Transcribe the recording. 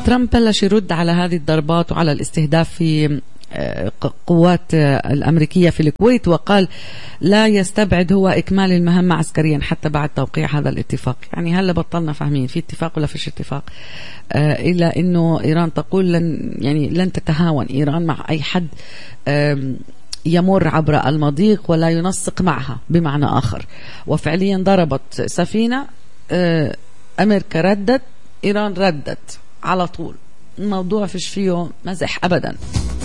ترامب بلش يرد على هذه الضربات وعلى الاستهداف في قوات الأمريكية في الكويت، وقال لا يستبعد هو إكمال المهمة عسكريا حتى بعد توقيع هذا الاتفاق. يعني هلا بطلنا فاهمين في اتفاق ولا فيش اتفاق، إلا إنه إيران تقول لن تتهاون إيران مع أي حد يمر عبر المضيق ولا ينسق معها بمعنى آخر. وفعليا ضربت سفينة، أمريكا ردت، إيران ردت على طول. الموضوع فيش فيه مزح أبدا.